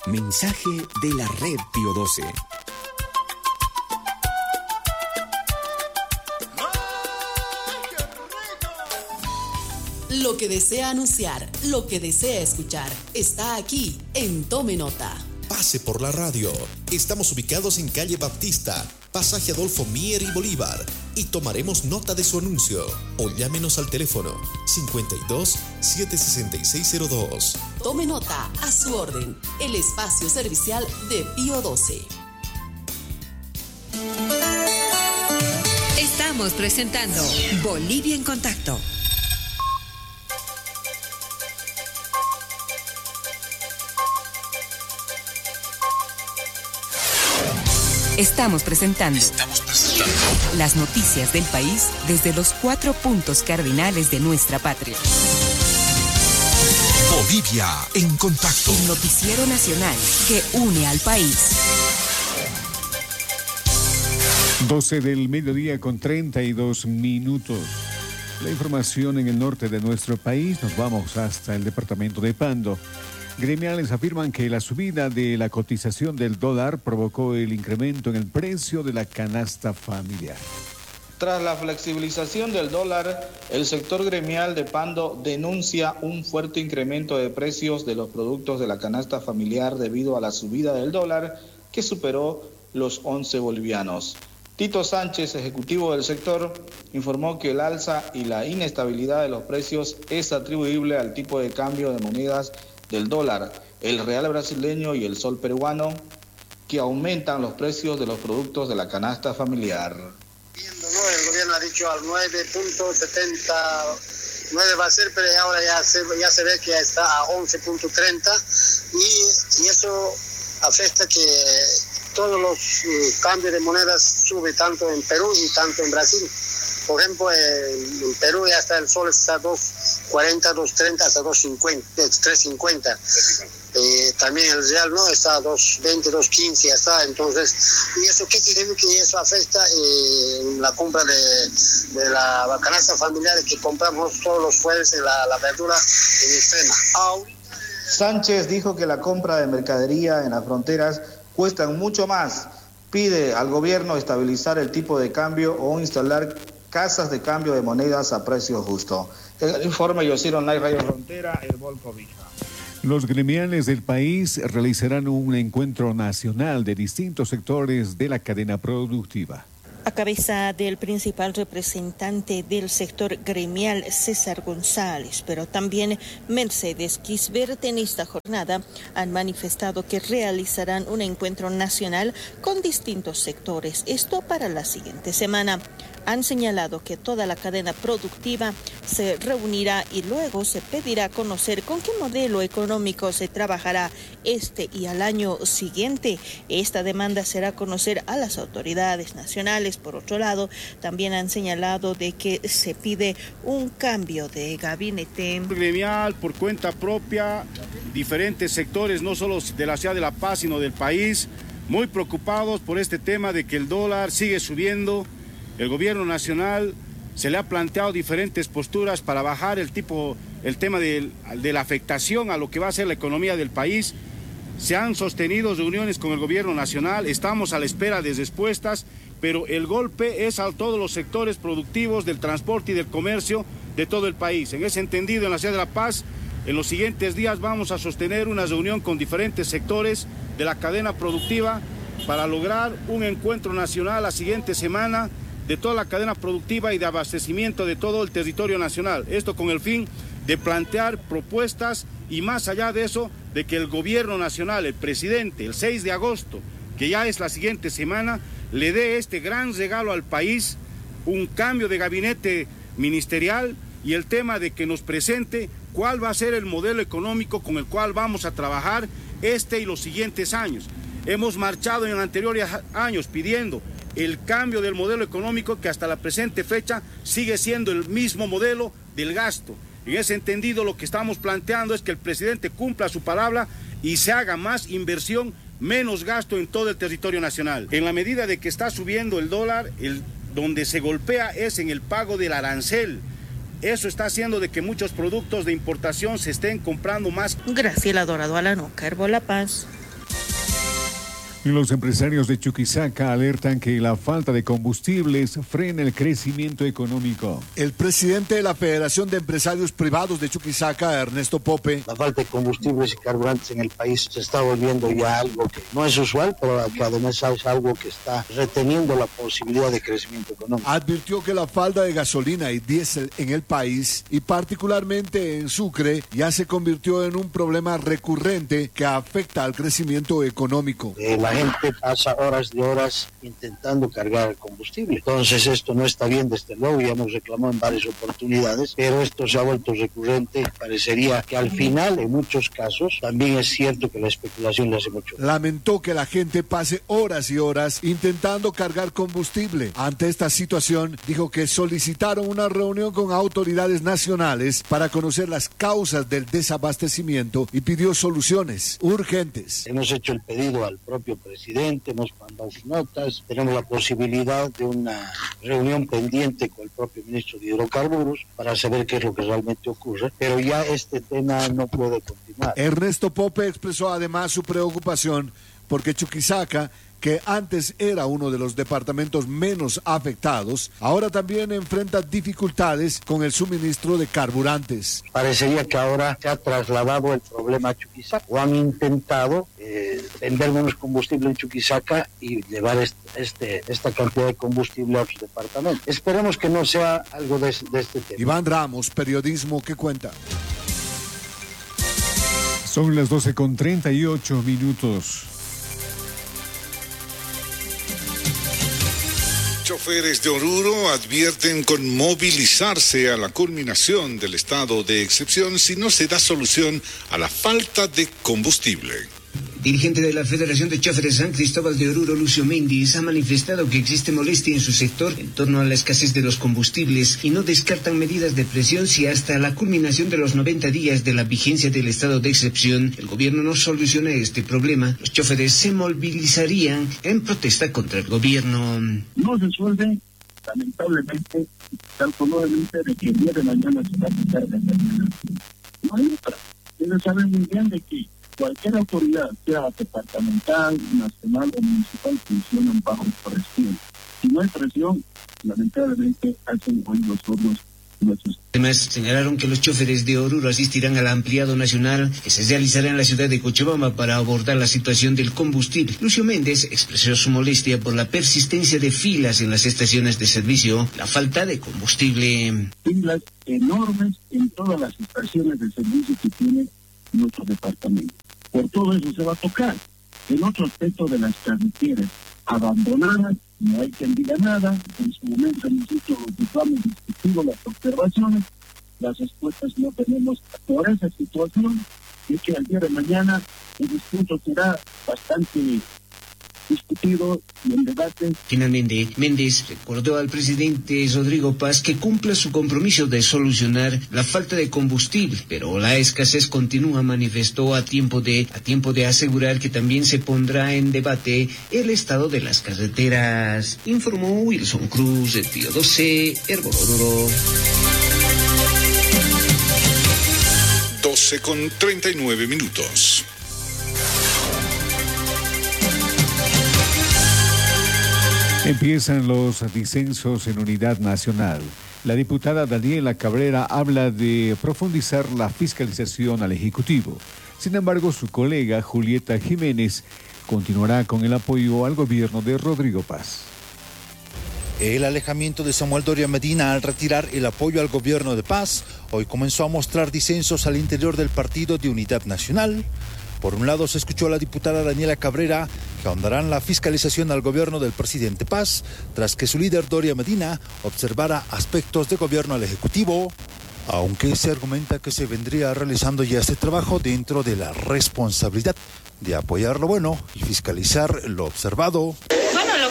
Mensaje de la red Pío 12. Lo que desea anunciar, lo que desea escuchar, está aquí en Tome Nota. Pase por la radio. Estamos ubicados en calle Baptista, pasaje Adolfo Mier y Bolívar, y tomaremos nota de su anuncio. O llámenos al teléfono 52 76602. Tome Nota, a su orden, el espacio servicial de Pío 12. Estamos presentando Bolivia en Contacto. Estamos presentando las noticias del país desde los 4 puntos cardinales de nuestra patria. Bolivia en Contacto. El noticiero nacional que une al país. 12 del mediodía con 32 minutos. La información en el norte de nuestro país. Nos vamos hasta el departamento de Pando. Gremiales afirman que la subida de la cotización del dólar provocó el incremento en el precio de la canasta familiar. Tras la flexibilización del dólar, el sector gremial de Pando denuncia un fuerte incremento de precios de los productos de la canasta familiar debido a la subida del dólar que superó los 11 bolivianos. Tito Sánchez, ejecutivo del sector, informó que el alza y la inestabilidad de los precios es atribuible al tipo de cambio de monedas del dólar, el real brasileño y el sol peruano, que aumentan los precios de los productos de la canasta familiar. El gobierno ha dicho al 9.79 va a ser, pero ahora ya se ve que está a 11.30 y eso afecta que todos los cambios de monedas suben tanto en Perú y tanto en Brasil. Por ejemplo, en Perú ya está el sol está a 2.40, 2.30 hasta 2.50, 3.50. También el real no está a 2.20, 2.15 ya está. Entonces, ¿y eso qué significa? Que eso afecta la compra de la canasta familiar que compramos todos los jueves en la verdura en extrema. Sánchez dijo que la compra de mercadería en las fronteras cuesta mucho más. Pide al gobierno estabilizar el tipo de cambio o instalar casas de cambio de monedas a precio justo. El informe Yosiro Nay, Radio Frontera, El Volco Vija. Los gremiales del país realizarán un encuentro nacional de distintos sectores de la cadena productiva. A cabeza del principal representante del sector gremial, César González, pero también Mercedes Quisbert, en esta jornada han manifestado que realizarán un encuentro nacional con distintos sectores, esto para la siguiente semana. Han señalado que toda la cadena productiva se reunirá y luego se pedirá conocer con qué modelo económico se trabajará este y al año siguiente. Esta demanda será conocer a las autoridades nacionales. Por otro lado, también han señalado de que se pide un cambio de gabinete. Gremial por cuenta propia, diferentes sectores, no solo de la ciudad de La Paz, sino del país, muy preocupados por este tema de que el dólar sigue subiendo. El gobierno nacional se le ha planteado diferentes posturas para bajar el tema de la afectación a lo que va a ser la economía del país. Se han sostenido reuniones con el gobierno nacional, estamos a la espera de respuestas, pero el golpe es a todos los sectores productivos del transporte y del comercio de todo el país. En ese entendido, en la ciudad de La Paz, en los siguientes días vamos a sostener una reunión con diferentes sectores de la cadena productiva para lograr un encuentro nacional la siguiente semana de toda la cadena productiva y de abastecimiento de todo el territorio nacional. Esto con el fin de plantear propuestas y más allá de eso, de que el gobierno nacional, el presidente, el 6 de agosto, que ya es la siguiente semana, le dé este gran regalo al país, un cambio de gabinete ministerial y el tema de que nos presente cuál va a ser el modelo económico con el cual vamos a trabajar este y los siguientes años. Hemos marchado en anteriores años pidiendo el cambio del modelo económico que hasta la presente fecha sigue siendo el mismo modelo del gasto. En ese entendido, lo que estamos planteando es que el presidente cumpla su palabra y se haga más inversión, menos gasto en todo el territorio nacional. En la medida de que está subiendo el dólar, donde se golpea es en el pago del arancel. Eso está haciendo de que muchos productos de importación se estén comprando más. Graciela Dorado Alano, Carbo La Paz. Y los empresarios de Chuquisaca alertan que la falta de combustibles frena el crecimiento económico. El presidente de la Federación de Empresarios Privados de Chuquisaca, Ernesto Pope. La falta de combustibles y carburantes en el país se está volviendo ya algo que no es usual, pero que además es algo que está reteniendo la posibilidad de crecimiento económico. Advirtió que la falta de gasolina y diésel en el país, y particularmente en Sucre, ya se convirtió en un problema recurrente que afecta al crecimiento económico. La gente pasa horas de horas intentando cargar el combustible. Entonces esto no está bien, desde luego, ya hemos reclamado en varias oportunidades, pero esto se ha vuelto recurrente. Parecería que al final, en muchos casos, también es cierto que la especulación le hace mucho. Lamentó que la gente pase horas y horas intentando cargar combustible. Ante esta situación, dijo que solicitaron una reunión con autoridades nacionales para conocer las causas del desabastecimiento y pidió soluciones urgentes. Hemos hecho el pedido al propio presidente, hemos mandado notas, tenemos la posibilidad de una reunión pendiente con el propio ministro de Hidrocarburos para saber qué es lo que realmente ocurre, pero ya este tema no puede continuar. Ernesto Pope expresó además su preocupación porque Chuquisaca, que antes era uno de los departamentos menos afectados, ahora también enfrenta dificultades con el suministro de carburantes. Parecería que ahora se ha trasladado el problema a Chuquisaca, o han intentado vender menos combustible en Chuquisaca y llevar esta cantidad de combustible a otros departamentos. Esperemos que no sea algo de este tema. Iván Ramos, Periodismo que Cuenta. Son las 12:38. Choferes de Oruro advierten con movilizarse a la culminación del estado de excepción si no se da solución a la falta de combustible. Dirigente de la Federación de Choferes San Cristóbal de Oruro, Lucio Méndez, ha manifestado que existe molestia en su sector en torno a la escasez de los combustibles y no descartan medidas de presión si hasta la culminación de los 90 días de la vigencia del estado de excepción el gobierno no soluciona este problema. Los choferes se movilizarían en protesta contra el gobierno. No resuelve, lamentablemente, calculosamente de que el día de mañana se va a quitar de la. No hay otra. Ustedes saben muy bien de que cualquier autoridad, sea departamental, nacional o municipal, funcionan bajo presión. Si no hay presión, lamentablemente hacen oídos sordos nuestros. Además, señalaron que los choferes de Oruro asistirán al ampliado nacional que se realizará en la ciudad de Cochabamba para abordar la situación del combustible. Lucio Méndez expresó su molestia por la persistencia de filas en las estaciones de servicio, la falta de combustible. Filas enormes en todas las estaciones de servicio que tiene nuestro departamento. Por todo eso se va a tocar. En otro aspecto de las carreteras abandonadas, no hay quien diga nada. En su momento hemos hecho los reclamos discutidos, las observaciones, las respuestas no tenemos. Por esa situación es que al día de mañana el discurso será bastante discutido y en debate. Finalmente, Méndez recordó al presidente Rodrigo Paz que cumpla su compromiso de solucionar la falta de combustible, pero la escasez continúa, manifestó a tiempo de asegurar que también se pondrá en debate el estado de las carreteras. Informó Wilson Cruz, de Tío 12, Oruro. 12:39. Empiezan los disensos en Unidad Nacional. La diputada Daniela Cabrera habla de profundizar la fiscalización al Ejecutivo. Sin embargo, su colega Julieta Jiménez continuará con el apoyo al gobierno de Rodrigo Paz. El alejamiento de Samuel Doria Medina al retirar el apoyo al gobierno de Paz hoy comenzó a mostrar disensos al interior del partido de Unidad Nacional. Por un lado, se escuchó a la diputada Daniela Cabrera que ahondarán la fiscalización al gobierno del presidente Paz, tras que su líder Doria Medina observara aspectos de gobierno al Ejecutivo, aunque se argumenta que se vendría realizando ya este trabajo dentro de la responsabilidad de apoyar lo bueno y fiscalizar lo observado. Bueno, lo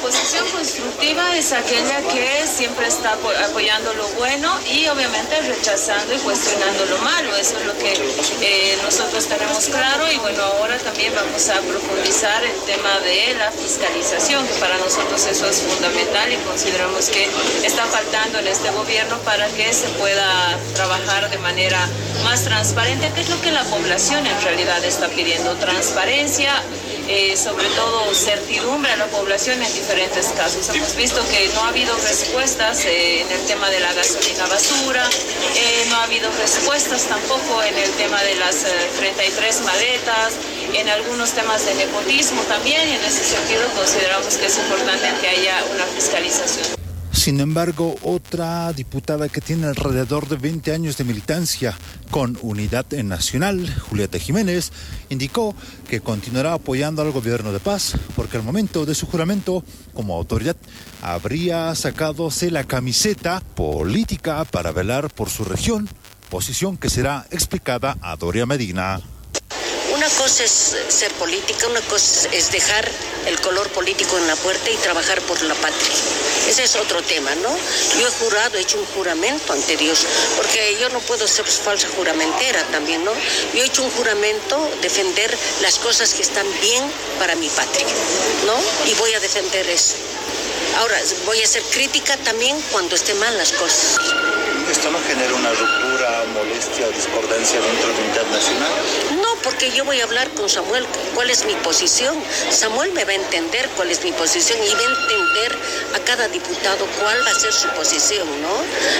oposición constructiva es aquella que siempre está apoyando lo bueno y obviamente rechazando y cuestionando lo malo. Eso es lo que nosotros tenemos claro y bueno, ahora también vamos a profundizar el tema de la fiscalización, que para nosotros eso es fundamental y consideramos que está faltando en este gobierno para que se pueda trabajar de manera más transparente, que es lo que la población en realidad está pidiendo, transparencia, sobre todo certidumbre a la población en diferentes casos. Hemos visto que no ha habido respuestas en el tema de la gasolina basura, no ha habido respuestas tampoco en el tema de las 33 maletas, en algunos temas de nepotismo también, y en ese sentido consideramos que es importante que haya una fiscalización. Sin embargo, otra diputada que tiene alrededor de 20 años de militancia con Unidad Nacional, Julieta Jiménez, indicó que continuará apoyando al gobierno de Paz porque al momento de su juramento como autoridad habría sacadose la camiseta política para velar por su región, posición que será explicada a Doria Medina. Una cosa es ser política, una cosa es dejar el color político en la puerta y trabajar por la patria. Ese es otro tema, ¿no? Yo he jurado, he hecho un juramento ante Dios, porque yo no puedo ser falsa juramentera también, ¿no? Yo he hecho un juramento, defender las cosas que están bien para mi patria, ¿no? Y voy a defender eso. Ahora, voy a ser crítica también cuando estén mal las cosas. ¿Esto no genera una ruptura, molestia o discordancia dentro de Unidad Nacional? No, porque yo voy a hablar con Samuel cuál es mi posición. Samuel me va a entender cuál es mi posición y va a entender a cada diputado cuál va a ser su posición, ¿no?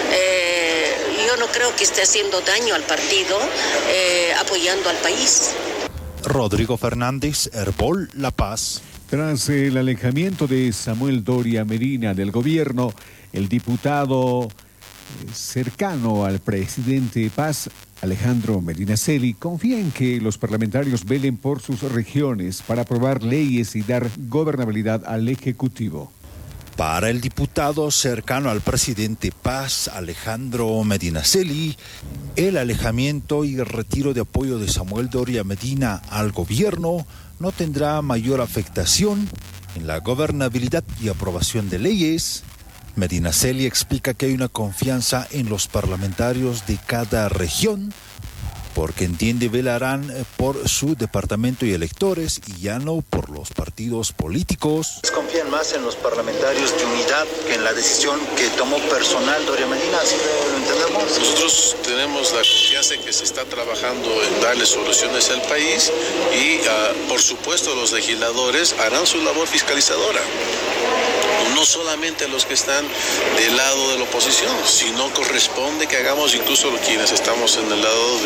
Yo no creo que esté haciendo daño al partido apoyando al país. Rodrigo Fernández, Herbol, La Paz. Tras el alejamiento de Samuel Doria Medina del gobierno, el diputado cercano al presidente Paz, Alejandro Medinaceli, confía en que los parlamentarios velen por sus regiones para aprobar leyes y dar gobernabilidad al Ejecutivo. Para el diputado cercano al presidente Paz, Alejandro Medinaceli, el alejamiento y el retiro de apoyo de Samuel Doria Medina al gobierno no tendrá mayor afectación en la gobernabilidad y aprobación de leyes. Medinaceli explica que hay una confianza en los parlamentarios de cada región porque entiende velarán por su departamento y electores y ya no por los partidos políticos. Confían más en los parlamentarios de Unidad que en la decisión que tomó personal Doria Medina, ¿sí lo entendemos? Nosotros tenemos la confianza en que se está trabajando en darle soluciones al país y por supuesto los legisladores harán su labor fiscalizadora. No solamente los que están del lado de la oposición, sino corresponde que hagamos incluso quienes estamos en el lado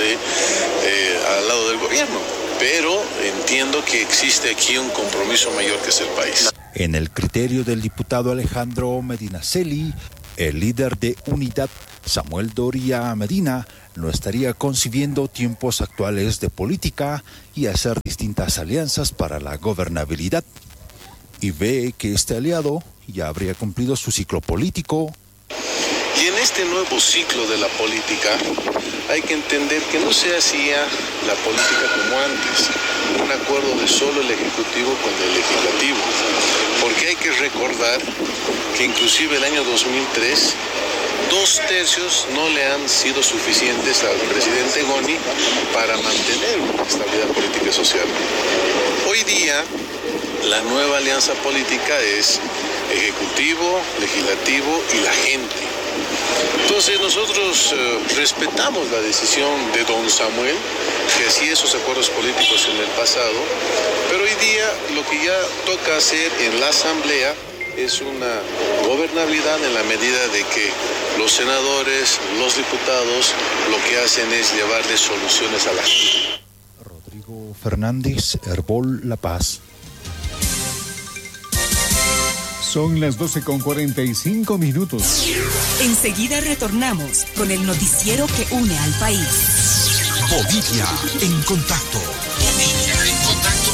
al lado del gobierno. Pero entiendo que existe aquí un compromiso mayor que es el país. En el criterio del diputado Alejandro Medinaceli, el líder de Unidad, Samuel Doria Medina, no estaría concibiendo tiempos actuales de política y hacer distintas alianzas para la gobernabilidad. Y ve que este aliado ya habría cumplido su ciclo político. Y en este nuevo ciclo de la política hay que entender que no se hacía la política como antes, un acuerdo de solo el Ejecutivo con el Legislativo, porque hay que recordar que inclusive el año 2003 2/3 no le han sido suficientes al presidente Goni para mantener una estabilidad política y social. Hoy día la nueva alianza política es Ejecutivo, Legislativo y la gente. Entonces nosotros respetamos la decisión de don Samuel, que hacía esos acuerdos políticos en el pasado, pero hoy día lo que ya toca hacer en la Asamblea es una gobernabilidad en la medida de que los senadores, los diputados, lo que hacen es llevarle soluciones a la gente. Rodrigo Fernández, Herbol, La Paz. Son las 12:45. Enseguida retornamos con el noticiero que une al país. Bolivia en contacto. Bolivia en contacto.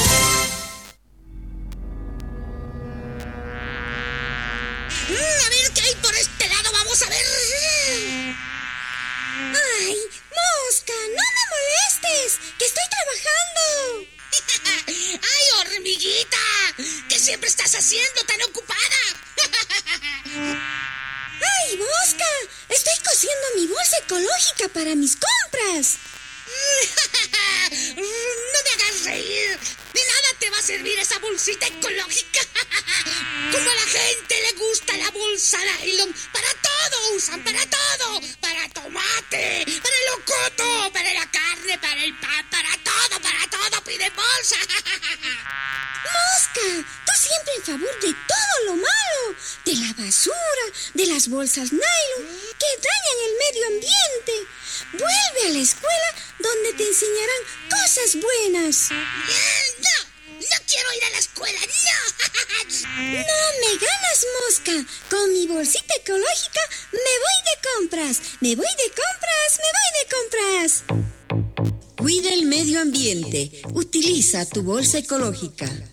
A ver qué hay por este lado, vamos a ver. Ay, mosca, no me molestes, que estoy trabajando. Ay, hormiguita, que se siempre estás haciendo tan ocupada? ¡Ay, Mosca! Estoy cosiendo mi bolsa ecológica para mis compras. No me hagas reír. De nada te va a servir esa bolsita ecológica. Como a la gente le gusta la bolsa nylon. Para todo usan, para todo. Para tomate, para el locoto, para la carne, para el pan, para todo piden bolsa. Mosca, tú siempre en favor de todo lo malo. De la basura, de las bolsas nylon, que dañan el medio ambiente. Vuelve a la escuela donde te enseñarán cosas buenas. No quiero ir a la escuela, no. No me ganas, Mosca. Con mi bolsita ecológica me voy de compras. Me voy de compras. Cuida el medio ambiente. Utiliza tu bolsa ecológica.